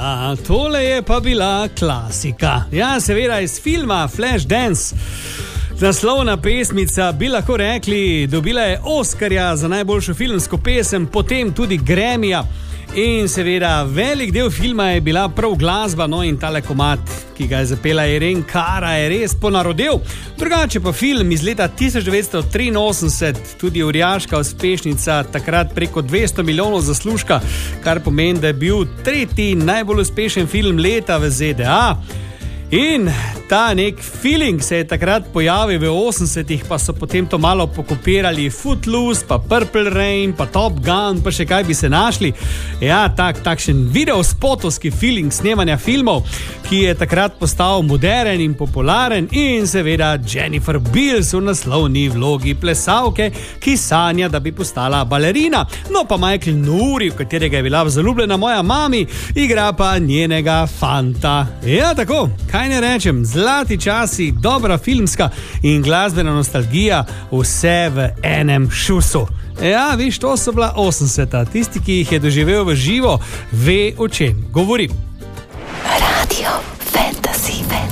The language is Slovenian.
Ja, tole je pa bila klasika. Ja, seveda iz filma Flashdance. Naslovna pesmica, bi lahko rekli, dobila je Oskarja za najboljšo filmsko pesem, potem tudi Grammyja. In seveda velik del filma je bila prav glasba, no in tale komad, ki ga je zapela Irene Cara, je res ponarodel. Drugače pa film iz leta 1983, tudi orjaška uspešnica, takrat preko 200 milijonov zaslužka, kar pomeni, da je bil tretji najbolj uspešen film leta v ZDA. In ta nek feeling se je takrat pojavil v 80-ih, pa so potem to malo pokopirali, Footloose, pa Purple Rain, pa Top Gun, pa še kaj bi se našli. Ja, takšen videospotovski feeling snemanja filmov, ki je takrat postal moderen in popularen, in seveda Jennifer Beals v naslovni vlogi plesalke, ki sanja, da bi postala balerina. No pa Michael Nouri, v katerega je bila zaljubljena moja mami, igra pa njenega fanta. Ja, tako, kaj ne rečem, zlati časi, dobra filmska in glasbena nostalgija, vse v enem šusu. Ja, viš, to so bila 80-ta. Tisti, ki jih je doživel v živo, ve, o čem govorim. Radio